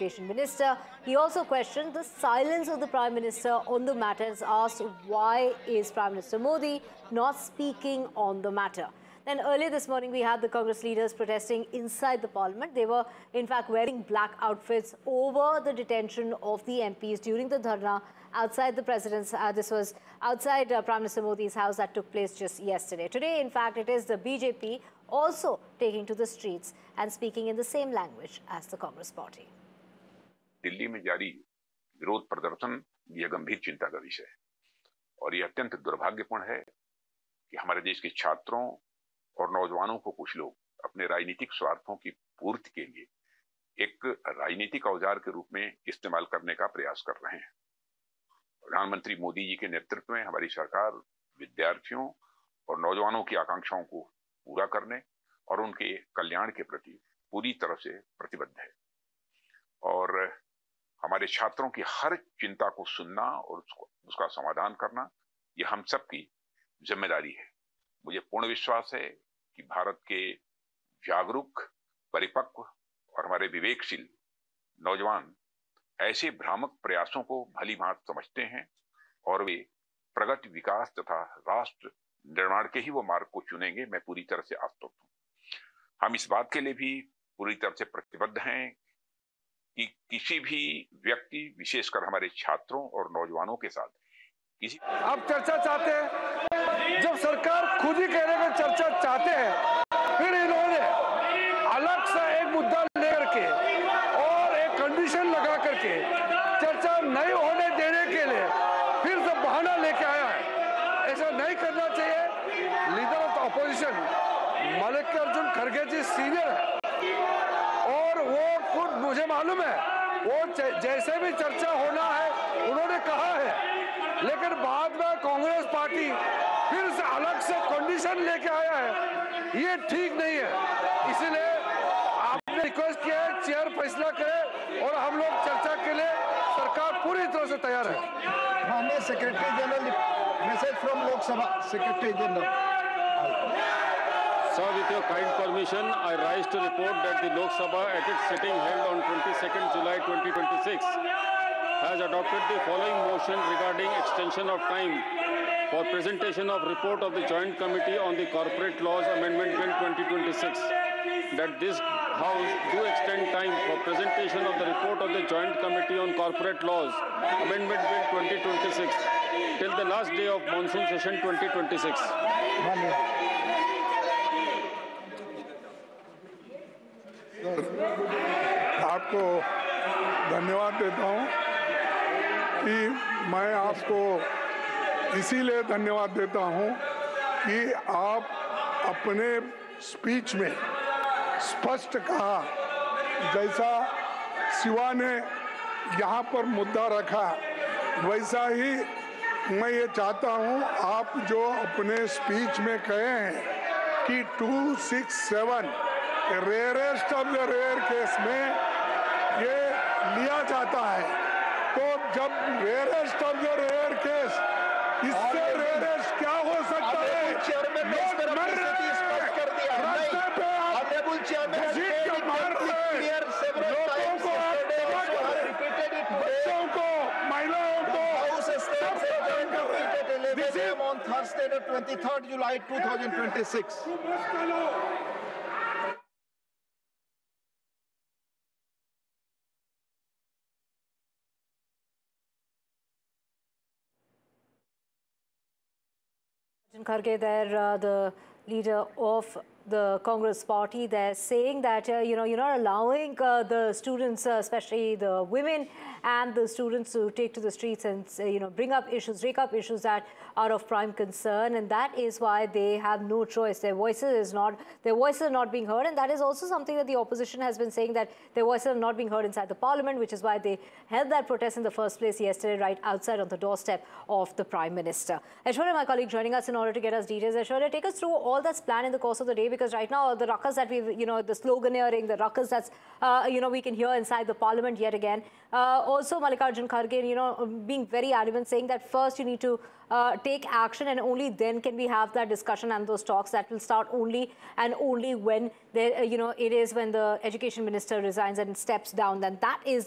Education Minister. He also questioned the silence of the Prime Minister on the matter and asked why is Prime Minister Modi not speaking on the matter. Then earlier this morning, we had the Congress leaders protesting inside the Parliament. They were, in fact, wearing black outfits over the detention of the MPs during the dharna outside the President's. This was outside Prime Minister Modi's house that took place just yesterday. Today, in fact, it is the BJP also taking to the streets and speaking in the same language as the Congress party. Delhi में जारी विरोध प्रदर्शन यह गंभीर चिंता का विषय है और यह अत्यंत दुर्भाग्यपूर्ण है कि हमारे देश के छात्रों और नौजवानों को कुछ लोग अपने राजनीतिक स्वार्थों की पूर्ति के लिए एक राजनीतिक औजार के रूप में इस्तेमाल करने का प्रयास कर रहे हैं। प्रधानमंत्री मोदी जी के नेतृत्व में हमारी सरकार विद्यार्थियों और नौजवानों की आकांक्षाओं को पूरा करने और उनके कल्याण के प्रति पूरी तरह से प्रतिबद्ध है और हमारे छात्रों की हर चिंता को सुनना और उसका समाधान करना यह हम सबकी जिम्मेदारी है। मुझे पूर्ण विश्वास है कि भारत के जागरूक, परिपक्व और हमारे विवेकशील नौजवान ऐसे भ्रामक प्रयासों को भली भांति समझते हैं और वे प्रगति, विकास तथा राष्ट्र निर्माण के ही वो मार्ग को चुनेंगे। मैं पूरी तरह से आश्वस्त हूं। हम इस बात के लिए भी पूरी तरह से प्रतिबद्ध हैं कि किसी भी व्यक्ति, विशेषकर हमारे छात्रों और नौजवानों के साथ किसी आप चर्चा चाहते हैं, जब सरकार खुद ही कह रहे हैं चर्चा चाहते हैं, फिर इन्होंने अलग सा एक मुद्दा लेकर के और एक कंडीशन लगा करके चर्चा नहीं होने देने के लिए फिर से बहाना लेके आया है। ऐसा नहीं करना चाहिए। Leader of the opposition Mallikarjun खड़गे जी सीनियर है और वो खुद मुझे मालूम है वो जैसे भी चर्चा होना है उन्होंने कहा है, लेकिन बाद में कांग्रेस पार्टी फिर से अलग से कंडीशन लेके आया है, ये ठीक नहीं है। इसलिए आपने रिक्वेस्ट किया है चेयर फैसला करे और हम लोग चर्चा के लिए सरकार पूरी तरह से तैयार है। माननीय secretary general, message from Lok Sabha secretary general. Sir, with your kind permission, I rise to report that the Lok Sabha at its sitting held on 22nd July 2026 has adopted the following motion regarding extension of time for presentation of report of the Joint Committee on the Corporate Laws Amendment Bill 2026. That this House do extend time for presentation of the report of the Joint Committee on Corporate Laws Amendment Bill 2026 till the last day of monsoon session 2026. आपको धन्यवाद देता हूं कि मैं आपको इसीलिए धन्यवाद देता हूं कि आप अपने स्पीच में स्पष्ट कहा, जैसा शिवा ने यहाँ पर मुद्दा रखा वैसा ही मैं ये चाहता हूँ आप जो अपने स्पीच में कहे हैं कि 267 rarest of the rare case में ये लिया जाता है, तो जब rarest of the rare case, इससे रेयरेस्ट क्या हो सकता है? On Thursday, the 23rd July 2026. Kharge, there, the leader of the Congress party, they're saying that, you're not allowing the students, especially the women and the students, to take to the streets and, bring up issues, rake up issues that are of prime concern. And that is why they have no choice. Their voices are not being heard. And that is also something that the opposition has been saying, that their voices are not being heard inside the parliament, which is why they held that protest in the first place yesterday, right outside on the doorstep of the Prime Minister. Aishwarya, my colleague, joining us in order to get us details. Aishwarya, take us through all that's planned in the course of the day, because right now the ruckus that we've, the sloganeering, the ruckus that's, we can hear inside the parliament yet again. Also, Malikarjun Kharge, being very adamant, saying that first you need to take action and only then can we have that discussion and those talks that will start only and only when there, it is when the education minister resigns and steps down. Then that is